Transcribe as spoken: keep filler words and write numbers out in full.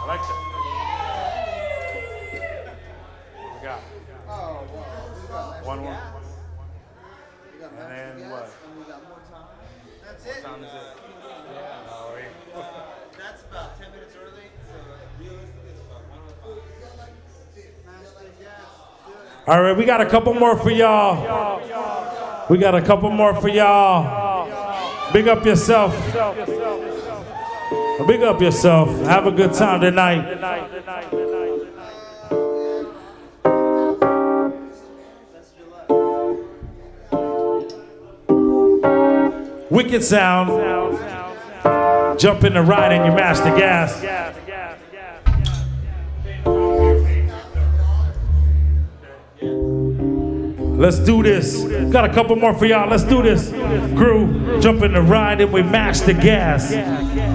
like that. We got one more. And then what? That's it. What time is it? Yeah. Oh, wait. That's about ten minutes early. So realistically, it's about one oh five. All right, we got a couple more for y'all. We got a couple more for y'all. Big up yourself. Big up yourself. Have a good time tonight. Wicked sound. Jump in the ride and you mash the gas. Let's do this. Got a couple more for y'all. Let's do this. Crew, jump in the ride and we mash the gas.